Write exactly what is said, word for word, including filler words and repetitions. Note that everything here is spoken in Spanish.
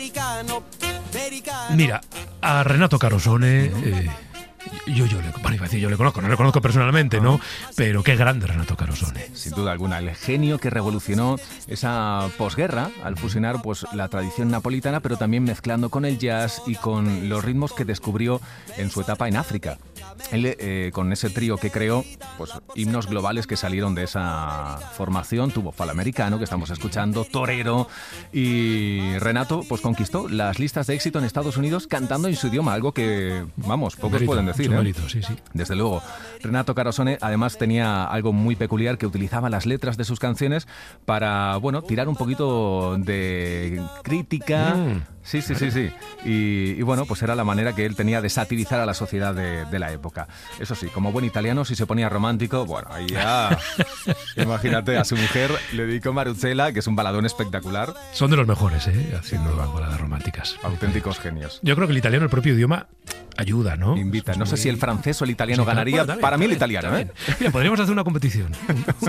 Mira, a Renato Carosone... Eh, Yo, yo, le, bueno, iba a decir, yo le conozco, no le conozco personalmente, ¿no? Pero qué grande Renato Carosone. Sin duda alguna, el genio que revolucionó esa posguerra al fusionar pues la tradición napolitana, pero también mezclando con el jazz y con los ritmos que descubrió en su etapa en África. Él, eh, con ese trío que creó, pues himnos globales que salieron de esa formación, tuvo Falamericano, que estamos escuchando, Torero, y Renato pues conquistó las listas de éxito en Estados Unidos cantando en su idioma, algo que, vamos, pocos Mérito, pueden decir. mucho ¿eh? mérito, sí, sí. Desde luego. Renato Carosone además tenía algo muy peculiar, que utilizaba las letras de sus canciones para, bueno, tirar un poquito de crítica. Mm. Sí, sí, sí, sí. Y, y bueno, pues era la manera que él tenía de satirizar a la sociedad de, de la época. Eso sí, como buen italiano, si se ponía romántico, bueno, ahí ya... Imagínate, a su mujer le dedicó Maruzela, que es un baladón espectacular. Son de los mejores, ¿eh? Haciendo baladas románticas. Auténticos genios. Yo creo que el italiano, el propio idioma, ayuda, ¿no? Invita. No Es sé muy... si el francés o el italiano Sí, ganaría. bueno, también, Para mí el también, italiano, también. ¿eh? Mira, podríamos hacer una competición.